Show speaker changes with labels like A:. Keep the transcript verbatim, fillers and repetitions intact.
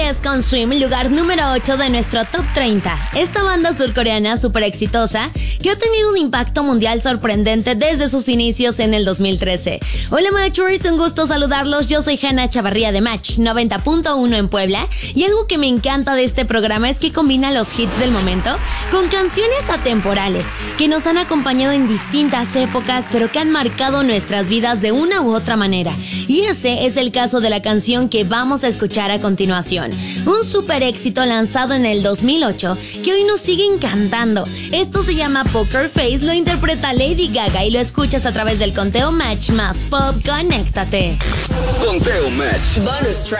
A: B T S con Swim, lugar número ocho de nuestro Top treinta. Esta banda surcoreana súper exitosa que ha tenido un impacto mundial sorprendente desde sus inicios en el dos mil trece. Hola Matchers, un gusto saludarlos. Yo soy Hanna Chavarría de Match noventa punto uno en Puebla, y algo que me encanta de este programa es que combina los hits del momento con canciones atemporales que nos han acompañado en distintas épocas, pero que han marcado nuestras vidas de una u otra manera. Y ese es el caso de la canción que vamos a escuchar a continuación. Un super éxito lanzado en el dos mil ocho que hoy nos sigue encantando. Esto se llama Poker Face, lo interpreta Lady Gaga y lo escuchas a través del Conteo Match más Pop. Conéctate.
B: Conteo Match. Bonus track.